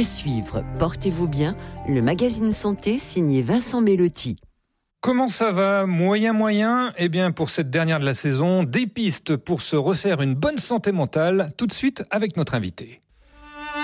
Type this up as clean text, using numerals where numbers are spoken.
À suivre, portez-vous bien, le magazine santé signé Vincent Mellotti. Comment ça va ? Moyen ? Eh bien, pour cette dernière de la saison, des pistes pour se refaire une bonne santé mentale, tout de suite avec notre invité.